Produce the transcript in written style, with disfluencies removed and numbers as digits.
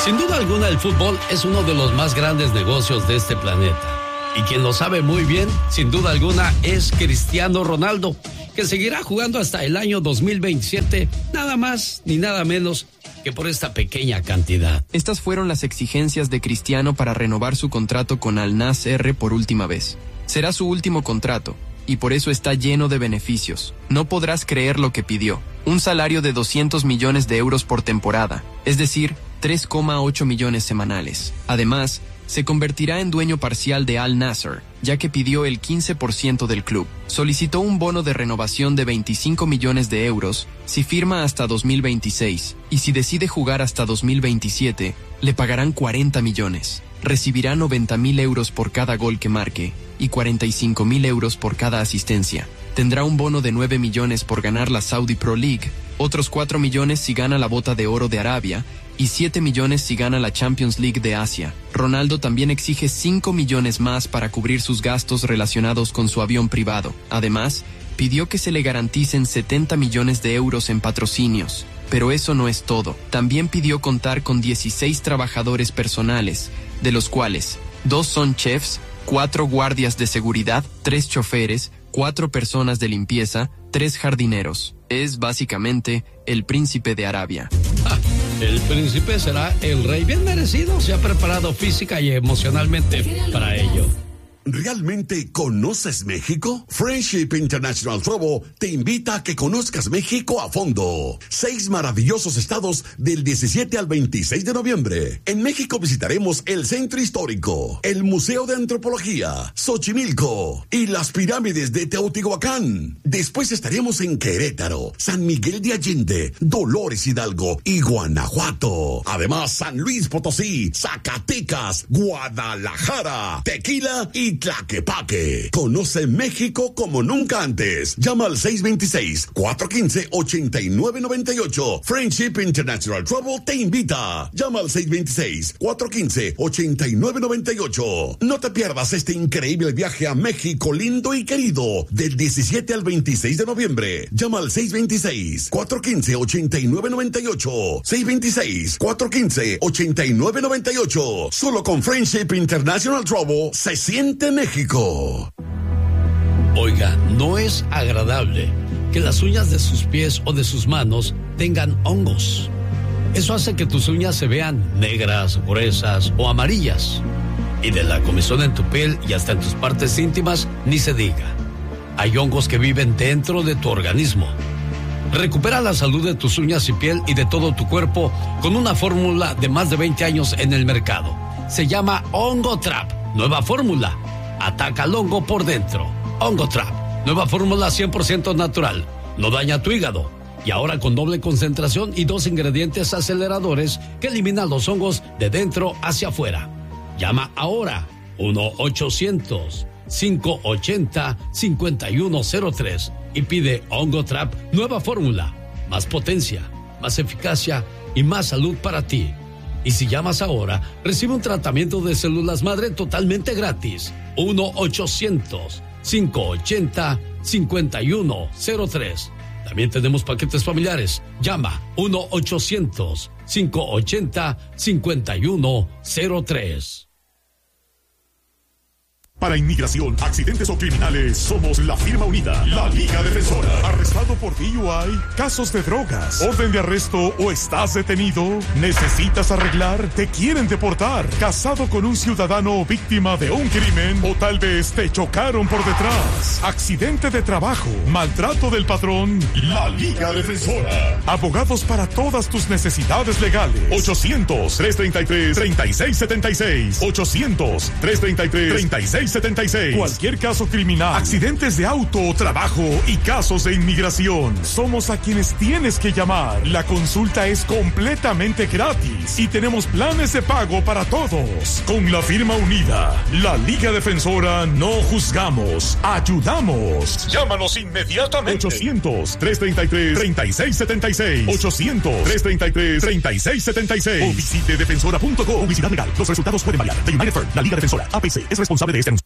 Sin duda alguna, el fútbol es uno de los más grandes negocios de este planeta. Y quien lo sabe muy bien, sin duda alguna, es Cristiano Ronaldo, que seguirá jugando hasta el año 2027, nada más ni nada menos que por esta pequeña cantidad. Estas fueron las exigencias de Cristiano para renovar su contrato con Al Nassr por última vez. Será su último contrato, y por eso está lleno de beneficios. No podrás creer lo que pidió. Un salario de 200 millones de euros por temporada, es decir, 3,8 millones semanales. Además, se convertirá en dueño parcial de Al Nassr, ya que pidió el 15% del club. Solicitó un bono de renovación de 25 millones de euros si firma hasta 2026, y si decide jugar hasta 2027, le pagarán 40 millones. Recibirá 90.000 euros por cada gol que marque y 45.000 euros por cada asistencia. Tendrá un bono de 9 millones por ganar la Saudi Pro League, otros 4 millones si gana la Bota de Oro de Arabia y 7 millones si gana la Champions League de Asia. Ronaldo también exige 5 millones más para cubrir sus gastos relacionados con su avión privado. Además, pidió que se le garanticen 70 millones de euros en patrocinios. Pero eso no es todo. También pidió contar con 16 trabajadores personales, de los cuales 2 son chefs, 4 guardias de seguridad, 3 choferes, 4 personas de limpieza, 3 jardineros. Es básicamente el príncipe de Arabia. El príncipe será el rey, bien merecido, se ha preparado física y emocionalmente para ello. ¿Realmente conoces México? Friendship International Travel te invita a que conozcas México a fondo. 6 maravillosos estados del 17 al 26 de noviembre. En México visitaremos el Centro Histórico, el Museo de Antropología, Xochimilco y las pirámides de Teotihuacán. Después estaremos en Querétaro, San Miguel de Allende, Dolores Hidalgo y Guanajuato. Además, San Luis Potosí, Zacatecas, Guadalajara, Tequila y Tlaquepaque. Conoce México como nunca antes. Llama al 626-415-8998. Friendship International Travel te invita. Llama al 626-415-8998. No te pierdas este increíble viaje a México lindo y querido del 17 al 26 de noviembre. Llama al 626-415-8998. 626-415-8998. Solo con Friendship International Travel se siente México. Oiga, no es agradable que las uñas de sus pies o de sus manos tengan hongos. Eso hace que tus uñas se vean negras, gruesas o amarillas. Y de la comezón en tu piel y hasta en tus partes íntimas, ni se diga. Hay hongos que viven dentro de tu organismo. Recupera la salud de tus uñas y piel y de todo tu cuerpo con una fórmula de más de 20 años en el mercado. Se llama Hongo Trap. Nueva fórmula. Ataca al hongo por dentro. Hongo Trap. Nueva fórmula 100% natural. No daña tu hígado. Y ahora con doble concentración y 2 ingredientes aceleradores que eliminan los hongos de dentro hacia afuera. Llama ahora. 1-800-580-5103 y pide Hongo Trap Nueva fórmula. Más potencia, más eficacia y más salud para ti. Y si llamas ahora, recibe un tratamiento de células madre totalmente gratis. 1-800-580-5103. También tenemos paquetes familiares. Llama 1-800-580-5103. Para inmigración, accidentes o criminales, somos la firma unida, la Liga Defensora. ¿Arrestado por DUI? ¿Casos de drogas? ¿Orden de arresto o estás detenido? ¿Necesitas arreglar? ¿Te quieren deportar? ¿Casado con un ciudadano víctima de un crimen? ¿O tal vez te chocaron por detrás? ¿Accidente de trabajo? ¿Maltrato del patrón? La Liga Defensora. Abogados para todas tus necesidades legales. 800-333-3676. 800-333-3676. Cualquier caso criminal, accidentes de auto, trabajo y casos de inmigración. Somos a quienes tienes que llamar. La consulta es completamente gratis y tenemos planes de pago para todos. Con la firma unida, la Liga Defensora, no juzgamos, ayudamos. Llámanos inmediatamente. 800-333-3676. 800-333-3676. O visite defensora.com. Publicidad legal. Los resultados pueden variar. The United Firm, la Liga Defensora, APC, es responsable de este anuncio.